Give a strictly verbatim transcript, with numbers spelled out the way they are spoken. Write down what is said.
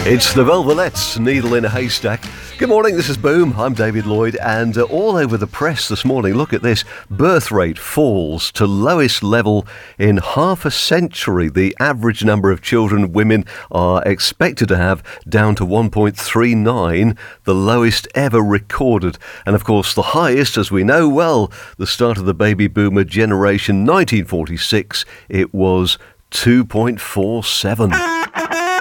It's the Velvelettes, Needle in a Haystack. Good morning, this is Boom. I'm David Lloyd, and uh, all over the press this morning, look at this. Birth rate falls to lowest level in half a century. The average number of children women are expected to have down to one point three nine, the lowest ever recorded. And of course, the highest, as we know well, the start of the baby boomer generation, nineteen forty-six, it was two point four seven.